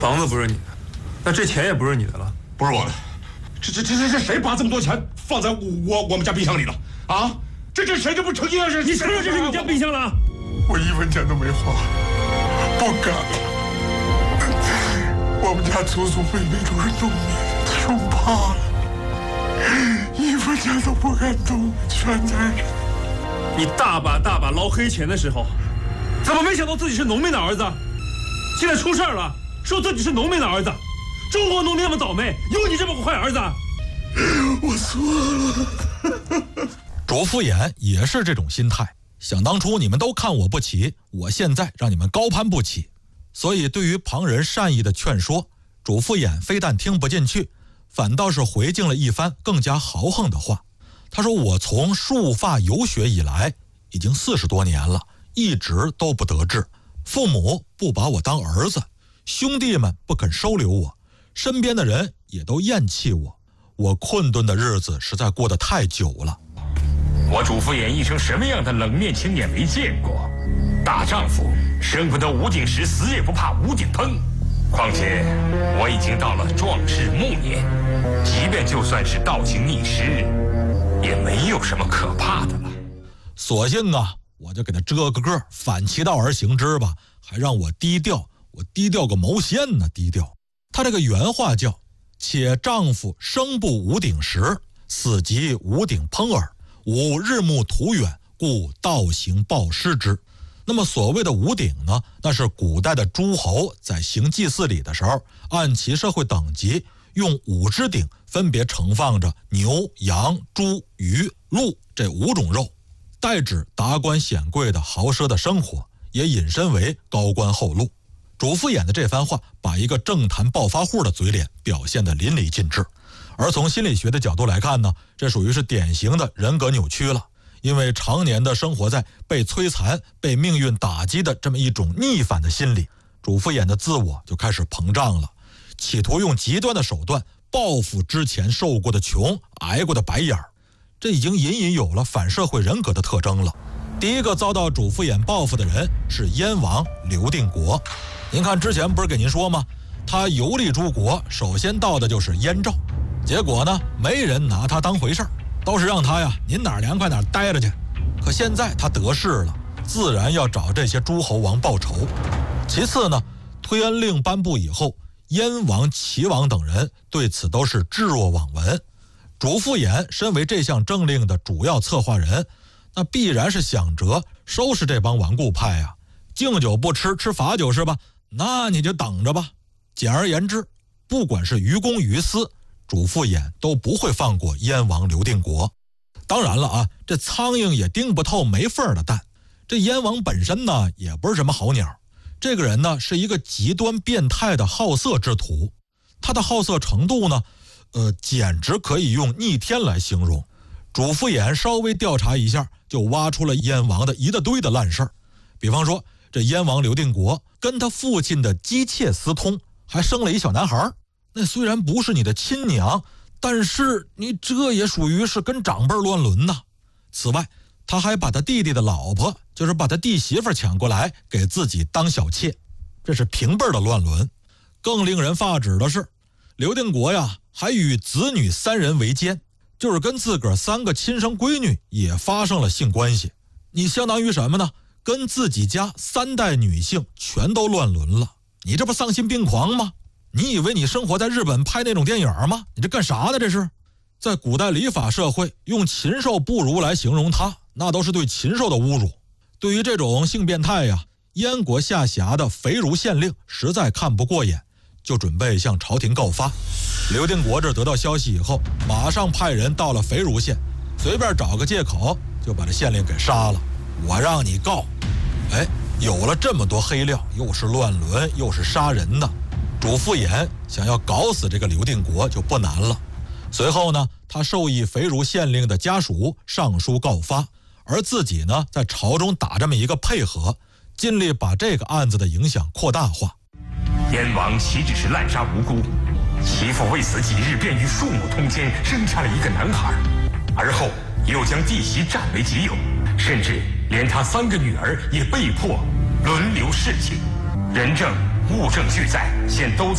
房子不是你的，那这钱也不是你的了。 不是我的，这谁把这么多钱放在我们家冰箱里了啊？这谁这不成心要是？ 你承认这是你家冰箱了？ 我1分钱都没花，不敢。我们家祖祖辈辈都是农民，穷怕了，1分钱都不敢动，全在这。 你大把捞黑钱的时候，怎么没想到自己是农民的儿子？现在出事了，说自己是农民的儿子。中国农民那么倒霉，有你这么个坏儿子？ 我错了。 主父偃也是这种心态，想当初你们都看我不起，我现在让你们高攀不起。所以对于旁人善意的劝说，主父偃非但听不进去，反倒是回敬了一番更加豪横的话。他说，我从束发游学以来已经40多年了，一直都不得志，父母不把我当儿子，兄弟们不肯收留我，身边的人也都厌弃我，我困顿的日子实在过得太久了。 我主父偃一生什么样的冷面青年没见过？大丈夫生不得无顶石，死也不怕无顶烹。况且我已经到了壮士暮年，即便就算是倒行逆施，也没有什么可怕的了。 索性啊，我就给他遮个个，反其道而行之吧，还让我低调，我低调个毛线呢？低调。他这个原话叫“且丈夫生不无顶石，死即无顶烹耳。吾日暮途远，故道行报失之。”那么所谓的五鼎呢，那是古代的诸侯在行祭祀礼的时候，按其社会等级，用5只鼎分别盛放着牛、羊、猪、鱼、鹿这5种肉，代指达官显贵的豪奢的生活，也引申为高官厚禄。主父偃的这番话，把一个政坛暴发户的嘴脸表现得淋漓尽致。而从心理学的角度来看呢，这属于是典型的人格扭曲了。因为常年的生活在被摧残、被命运打击的这么一种逆反的心理，主父偃的自我就开始膨胀了，企图用极端的手段报复之前受过的穷、挨过的白眼儿。这已经隐隐有了反社会人格的特征了。第一个遭到主父偃报复的人是燕王刘定国。您看之前不是给您说吗？他游历诸国，首先到的就是燕赵，结果呢，没人拿他当回事儿，都是让他呀，您哪儿凉快哪儿待着去。可现在他得势了，自然要找这些诸侯王报仇。其次呢，推恩令颁布以后，燕王、齐王等人对此都是置若罔闻。主父偃身为这项政令的主要策划人，那必然是想着收拾这帮顽固派呀。敬酒不吃，吃罚酒是吧？那你就等着吧。简而言之，不管是于公于私，主父偃都不会放过燕王刘定国。当然了啊，这苍蝇也叮不透没缝的蛋。这燕王本身呢，也不是什么好鸟。这个人呢，是一个极端变态的好色之徒。他的好色程度呢，简直可以用逆天来形容。主父偃稍微调查一下，就挖出了燕王的一大堆的烂事儿。比方说，这燕王刘定国跟他父亲的姬妾私通，还生了一小男孩。那虽然不是你的亲娘，但是你这也属于是跟长辈乱伦呐。此外，他还把他弟弟的老婆，就是把他弟媳妇抢过来给自己当小妾，这是平辈的乱伦。更令人发指的是，刘定国呀，还与子女3人为奸，就是跟自个儿3个亲生闺女也发生了性关系。你相当于什么呢？跟自己家3代女性全都乱伦了。你这不丧心病狂吗？你以为你生活在日本拍那种电影吗？你这干啥呢？这是在古代礼法社会，用禽兽不如来形容他，那都是对禽兽的侮辱。对于这种性变态呀，燕国下辖的肥如县令实在看不过眼，就准备向朝廷告发。刘定国这得到消息以后，马上派人到了肥如县，随便找个借口就把这县令给杀了。我让你告。有了这么多黑料，又是乱伦又是杀人的，主父偃想要搞死这个刘定国就不难了。随后呢，他授意肥如县令的家属上书告发，而自己呢，在朝中打这么一个配合，尽力把这个案子的影响扩大化。 燕王岂只是滥杀无辜，其父未死几日便与庶母通奸，生下了一个男孩，而后又将弟媳占为己有，甚至连他3个女儿也被迫轮流侍寝。人证物证俱在，现都